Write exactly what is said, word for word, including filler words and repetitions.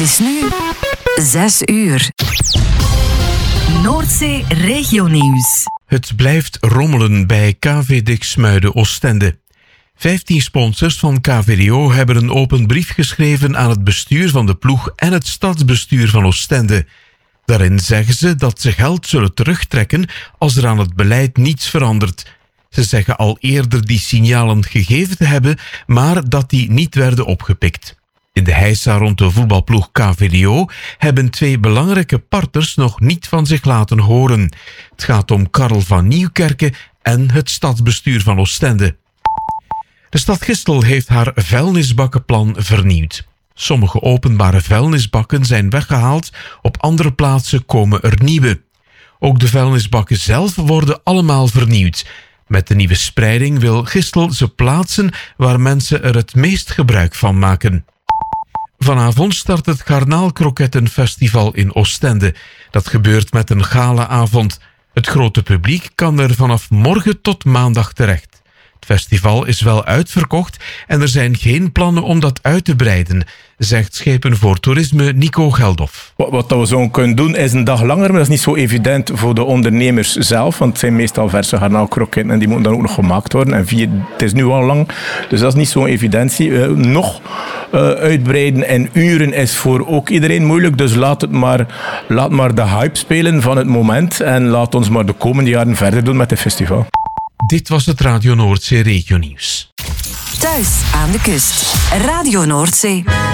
is nu zes uur. Noordzee Regionieuws. Het blijft rommelen bij K V Diksmuide Oostende. Vijftien sponsors van K V D O hebben een open brief geschreven aan het bestuur van de ploeg en het stadsbestuur van Oostende. Daarin zeggen ze dat ze geld zullen terugtrekken als er aan het beleid niets verandert. Ze zeggen al eerder die signalen gegeven te hebben, maar dat die niet werden opgepikt. In de heisa rond de voetbalploeg K V D O hebben twee belangrijke partners nog niet van zich laten horen. Het gaat om Karel van Nieuwkerken en het stadsbestuur van Oostende. De stad Gistel heeft haar vuilnisbakkenplan vernieuwd. Sommige openbare vuilnisbakken zijn weggehaald, op andere plaatsen komen er nieuwe. Ook de vuilnisbakken zelf worden allemaal vernieuwd. Met de nieuwe spreiding wil Gistel ze plaatsen waar mensen er het meest gebruik van maken. Vanavond start het Garnaalkrokettenfestival in Oostende. Dat gebeurt met een galaavond. Het grote publiek kan er vanaf morgen tot maandag terecht. Het festival is wel uitverkocht en er zijn geen plannen om dat uit te breiden, zegt Schepen voor Toerisme Nico Geldof. Wat, wat we zo kunnen doen is een dag langer, maar dat is niet zo evident voor de ondernemers zelf, want het zijn meestal verse garnaalkroketten en die moeten dan ook nog gemaakt worden. En vier, het is nu al lang, dus dat is niet zo'n evidentie. Uh, nog uh, uitbreiden in uren is voor ook iedereen moeilijk, dus laat, het maar, laat maar de hype spelen van het moment en laat ons maar de komende jaren verder doen met het festival. Dit was het Radio Noordzee Regionieuws. Thuis aan de kust. Radio Noordzee.